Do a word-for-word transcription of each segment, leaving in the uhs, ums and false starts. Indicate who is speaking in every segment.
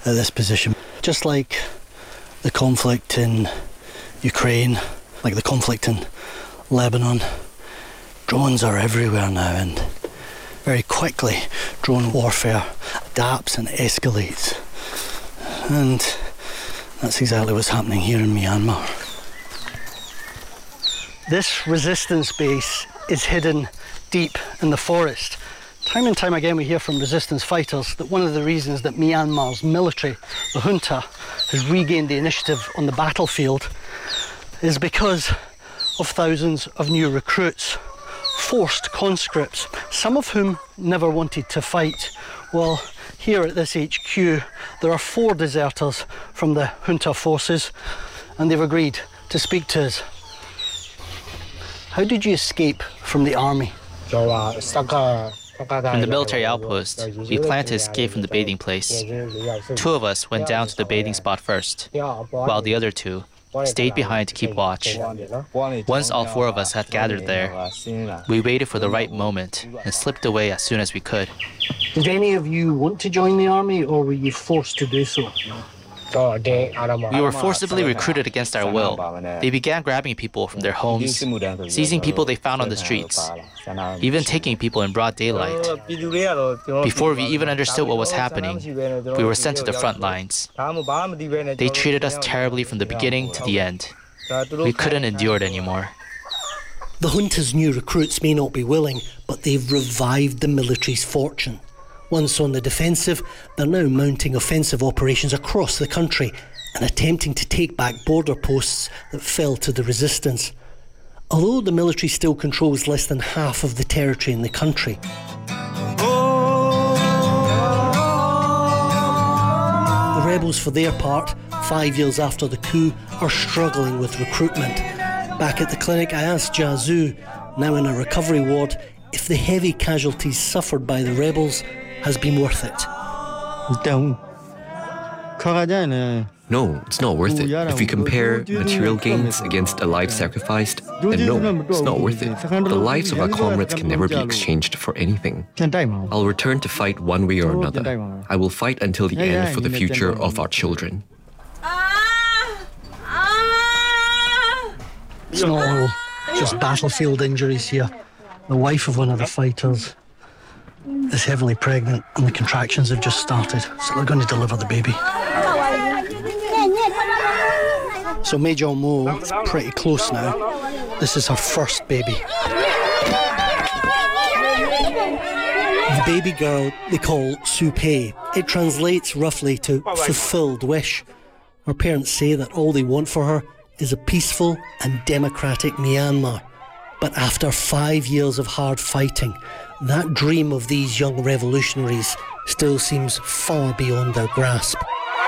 Speaker 1: at this position. Just like the conflict in Ukraine, like the conflict in Lebanon, drones are everywhere now, and very quickly drone warfare adapts and escalates. And that's exactly what's happening here in Myanmar. This resistance base is hidden deep in the forest. Time and time again we hear from resistance fighters that one of the reasons that Myanmar's military, the junta, has regained the initiative on the battlefield is because of thousands of new recruits, forced conscripts, some of whom never wanted to fight. Well, here at this H Q there are four deserters from the junta forces, and they've agreed to speak to us. How did you escape from the army?
Speaker 2: From the military outpost, we planned to escape from the bathing place. Two of us went down to the bathing spot first, while the other two stayed behind to keep watch. Once all four of us had gathered there, we waited for the right moment and slipped away as soon as we could.
Speaker 1: Did any of you want to join the army, or were you forced to do so?
Speaker 2: We were forcibly recruited against our will. They began grabbing people from their homes, seizing people they found on the streets, even taking people in broad daylight. Before we even understood what was happening, we were sent to the front lines. They treated us terribly from the beginning to the end. We couldn't endure it anymore.
Speaker 1: The junta's new recruits may not be willing, but they've revived the military's fortune. Once on the defensive, they're now mounting offensive operations across the country and attempting to take back border posts that fell to the resistance. Although the military still controls less than half of the territory in the country. The rebels, for their part, five years after the coup, are struggling with recruitment. Back at the clinic, I asked Jia Zhu, now in a recovery ward, if the heavy casualties suffered by the rebels has been worth it.
Speaker 3: No, it's not worth it. If we compare material gains against a life sacrificed, then no, it's not worth it. The lives of our comrades can never be exchanged for anything. I'll return to fight one way or another. I will fight until the end for the future of our children.
Speaker 1: It's not all just battlefield injuries here. The wife of one of the fighters is heavily pregnant and the contractions have just started, so they're going to deliver the baby. So Major Mo is pretty close now. This is her first baby. The baby girl they call Supay. It translates roughly to fulfilled wish. Her parents say that all they want for her is a peaceful and democratic Myanmar. But after five years of hard fighting, that dream of these young revolutionaries still seems far beyond their grasp.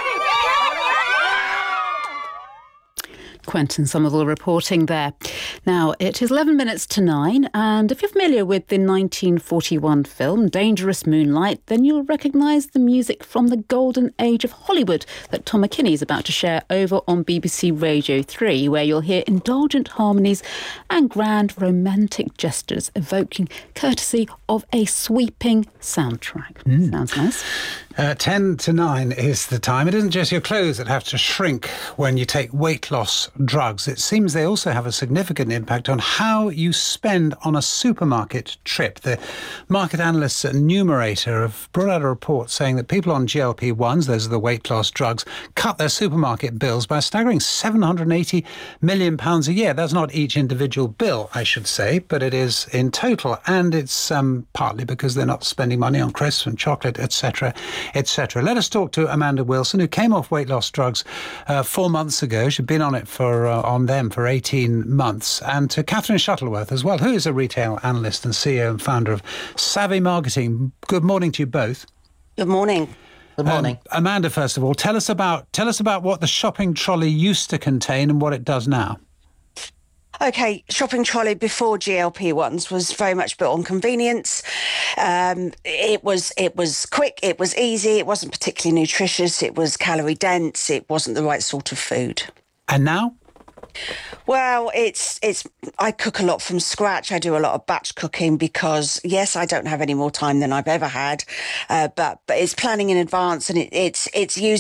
Speaker 4: Quentin Somerville reporting there. Now, it is eleven minutes to nine, and if you're familiar with the nineteen forty-one film Dangerous Moonlight, then you'll recognise the music from the golden age of Hollywood that Tom McKinney is about to share over on B B C Radio three, where you'll hear indulgent harmonies and grand romantic gestures evoking courtesy of a sweeping soundtrack. Mm. Sounds nice.
Speaker 5: Uh, ten to nine is the time. It isn't just your clothes that have to shrink when you take weight loss drugs. It seems they also have a significant impact on how you spend on a supermarket trip. The market analysts at Numerator have brought out a report saying that people on G L P ones, those are the weight loss drugs, cut their supermarket bills by a staggering seven hundred eighty million pounds a year. That's not each individual bill, I should say, but it is in total. And it's um, partly because they're not spending money on crisps and chocolate, et cetera, et cetera. Let us talk to Amanda Wilson, who came off weight loss drugs uh, four months ago. She'd been on it for uh, on them for eighteen months. And to Catherine Shuttleworth as well, who is a retail analyst and C E O and founder of Savvy Marketing. Good morning to you both.
Speaker 6: Good morning.
Speaker 2: Good morning.
Speaker 5: Um, Amanda, first of all, tell us about tell us about what the shopping trolley used to contain and what it does now.
Speaker 6: Okay, shopping trolley before G L P ones was very much built on convenience. Um, it was it was quick, it was easy, it wasn't particularly nutritious, it was calorie dense, it wasn't the right sort of food.
Speaker 5: And now?
Speaker 6: Well, it's it's. I cook a lot from scratch. I do a lot of batch cooking because, yes, I don't have any more time than I've ever had, uh, but but it's planning in advance and it, it's it's using